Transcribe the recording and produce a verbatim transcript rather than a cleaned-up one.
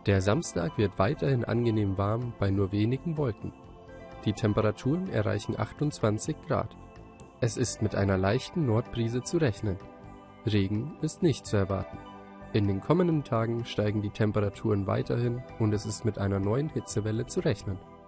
Der Samstag wird weiterhin angenehm warm bei nur wenigen Wolken. Die Temperaturen erreichen achtundzwanzig Grad. Es ist mit einer leichten Nordbrise zu rechnen. Regen ist nicht zu erwarten. In den kommenden Tagen steigen die Temperaturen weiterhin und es ist mit einer neuen Hitzewelle zu rechnen.